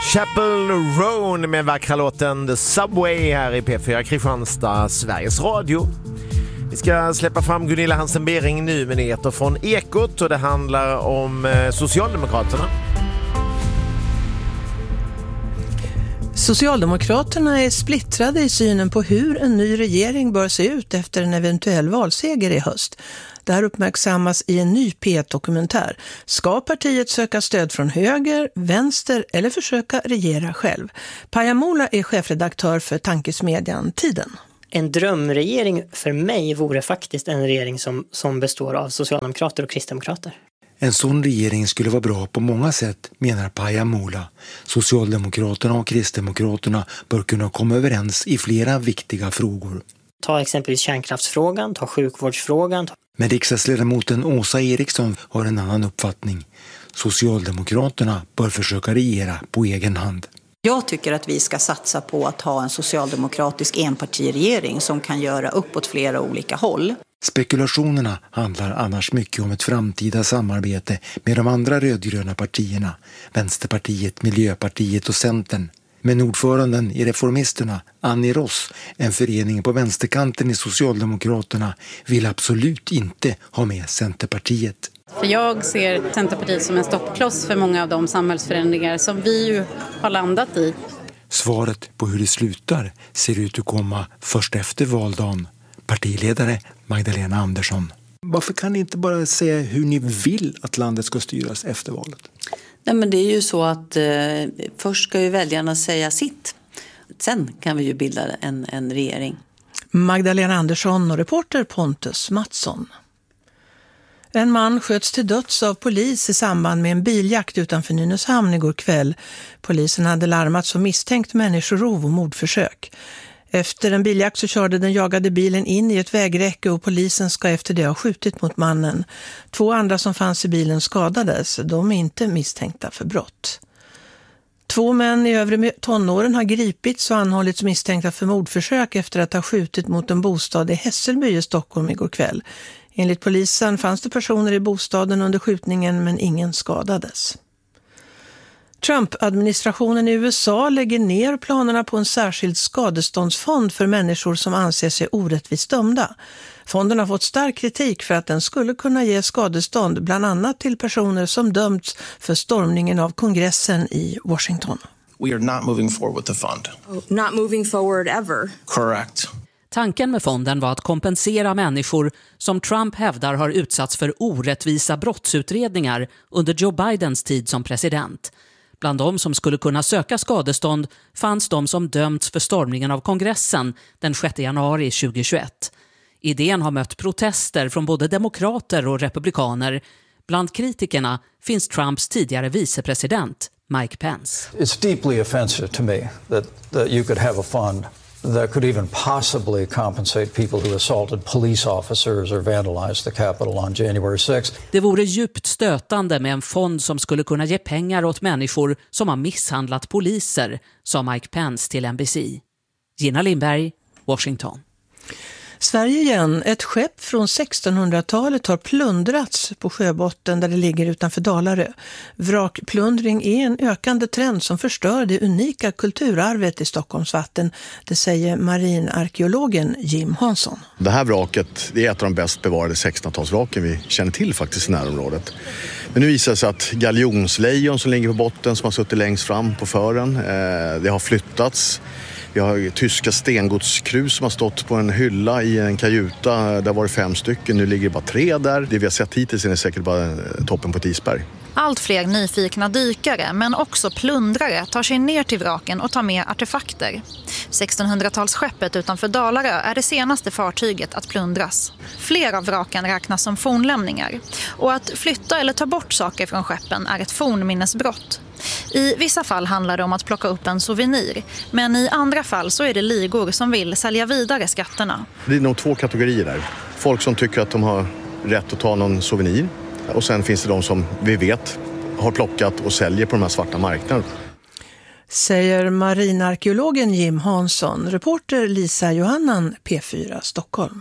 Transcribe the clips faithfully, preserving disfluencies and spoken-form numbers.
Chapel Roan med vackra låten The Subway här i P fyra Kristianstad, Sveriges Radio. Vi ska släppa fram Gunilla Hansen-Bering nu med nyheter från Ekot, och det handlar om eh, Socialdemokraterna. Socialdemokraterna är splittrade i synen på hur en ny regering bör se ut efter en eventuell valseger i höst. Det här uppmärksammas i en ny P ett-dokumentär. Ska partiet söka stöd från höger, vänster eller försöka regera själv? Paja Mola är chefredaktör för tankesmedjan Tiden. En drömregering för mig vore faktiskt en regering som, som består av socialdemokrater och kristdemokrater. En sån regering skulle vara bra på många sätt, menar Paja Mola. Socialdemokraterna och kristdemokraterna bör kunna komma överens i flera viktiga frågor. Ta exempelvis kärnkraftsfrågan, ta sjukvårdsfrågan. Men riksdagsledamoten Åsa Eriksson har en annan uppfattning. Socialdemokraterna bör försöka regera på egen hand. Jag tycker att vi ska satsa på att ha en socialdemokratisk enpartiregering som kan göra uppåt flera olika håll. Spekulationerna handlar annars mycket om ett framtida samarbete med de andra rödgröna partierna, Vänsterpartiet, Miljöpartiet och Centern. Men ordföranden i Reformisterna, Annie Ross, en förening på vänsterkanten i Socialdemokraterna, vill absolut inte ha med Centerpartiet. För jag ser Centerpartiet som en stoppkloss för många av de samhällsförändringar som vi ju har landat i. Svaret på hur det slutar ser ut att komma först efter valdagen. Partiledare Magdalena Andersson. Varför kan ni inte bara säga hur ni vill att landet ska styras efter valet? Nej, men det är ju så att eh, först ska ju väljarna säga sitt. Sen kan vi ju bilda en, en regering. Magdalena Andersson och reporter Pontus Mattsson. En man sköts till döds av polis i samband med en biljakt utanför Nynäshamn igår kväll. Polisen hade larmats om misstänkt människorov och mordförsök. Efter en biljakt så körde den jagade bilen in i ett vägräcke och polisen ska efter det ha skjutit mot mannen. Två andra som fanns i bilen skadades. De är inte misstänkta för brott. Två män i övre tonåren har gripits och anhållits misstänkta för mordförsök efter att ha skjutit mot en bostad i Hässelby i Stockholm igår kväll. Enligt polisen fanns det personer i bostaden under skjutningen men ingen skadades. Trump-administrationen i U S A lägger ner planerna på en särskild skadeståndsfond för människor som anser sig orättvist dömda. Fonden har fått stark kritik för att den skulle kunna ge skadestånd bland annat till personer som dömts för stormningen av kongressen i Washington. We are not moving forward with the fund. Not moving forward ever. Correct. Tanken med fonden var att kompensera människor som Trump hävdar har utsatts för orättvisa brottsutredningar under Joe Bidens tid som president. Bland de som skulle kunna söka skadestånd fanns de som dömts för stormningen av kongressen den sjätte januari tjugohundratjugoett. Idén har mött protester från både demokrater och republikaner. Bland kritikerna finns Trumps tidigare vicepresident Mike Pence. It's deeply offensive to me that, that you could have a fund that could even possibly compensate people who assaulted police officers or vandalized the Capitol on January sixth. Det vore djupt stötande med en fond som skulle kunna ge pengar åt människor som har misshandlat poliser, sa Mike Pence till N B C. Gina Lindberg, Washington. Sverige igen. Ett skepp från sextonhundratalet har plundrats på sjöbotten där det ligger utanför Dalarö. Vrakplundring är en ökande trend som förstör det unika kulturarvet i Stockholms vatten. Det säger marinarkeologen Jim Hansson. Det här vraket det är ett av de bäst bevarade sextonhundratalsvraken vi känner till faktiskt i närområdet. Men nu visar det sig att galjonslejon som ligger på botten som har suttit längst fram på fören, eh, det har flyttats. Vi har tyska stengodskrus som har stått på en hylla i en kajuta. Där var det fem stycken, nu ligger det bara tre där. Det vi har sett hittills är säkert bara toppen på ett isberg. Allt fler nyfikna dykare men också plundrare tar sig ner till vraken och tar med artefakter. sextonhundratalsskeppet utanför Dalarö är det senaste fartyget att plundras. Flera av vraken räknas som fornlämningar. Och att flytta eller ta bort saker från skeppen är ett fornminnesbrott. I vissa fall handlar det om att plocka upp en souvenir, men i andra fall så är det ligor som vill sälja vidare skatterna. Det är nog två kategorier där. Folk som tycker att de har rätt att ta någon souvenir, och sen finns det de som vi vet har plockat och säljer på de här svarta marknaderna. Säger marinarkeologen Jim Hansson, reporter Lisa Johannan, P fyra Stockholm.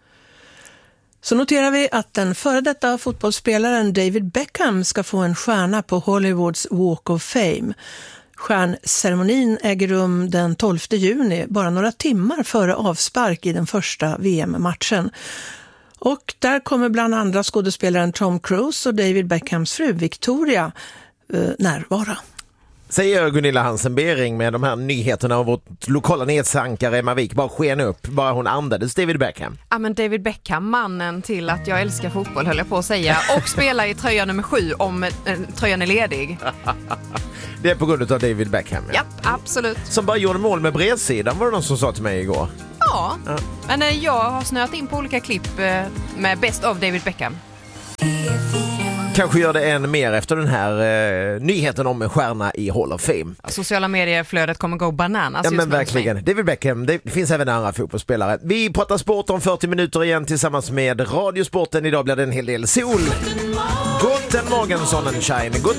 Så noterar vi att den före detta fotbollsspelaren David Beckham ska få en stjärna på Hollywoods Walk of Fame. Stjärnceremonin äger rum den tolfte juni, bara några timmar före avspark i den första V M-matchen. Och där kommer bland andra skådespelaren Tom Cruise och David Beckhams fru Victoria eh, närvara. Säger Gunilla Hansen-Bering med de här nyheterna av vårt lokala nedsankare Emma Wik bara sken upp, bara hon andades David Beckham. Ja, men David Beckham, mannen till att jag älskar fotboll höll jag på att säga, och spelar i tröja nummer sju om eh, tröjan är ledig. Det är på grund av David Beckham. Ja, absolut. Som bara gjorde mål med bredsidan, var det någon som sa till mig igår. Ja, ja. Men eh, jag har snöat in på olika klipp eh, med Best of David Beckham. Kanske gör det än mer efter den här eh, nyheten om en stjärna i Hall of Fame. Sociala medier-flödet kommer gå bananas. Ja, men verkligen. David Beckham, det finns även andra fotbollsspelare. Vi pratar sport om fyrtio minuter igen tillsammans med Radiosporten. Idag blir det en hel del sol. Guten Morgen, Sonnenschein.